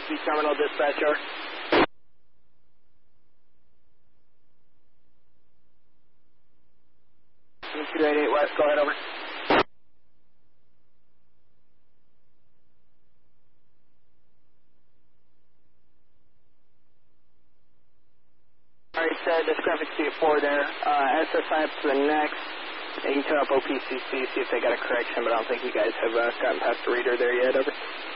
OPC terminal dispatcher. 288 West, go ahead, over. Alright, discrepancy of 4 there. SSI up to the next. You can turn up OPCC, see if they got a correction, but I don't think you guys have gotten past the reader there yet, over.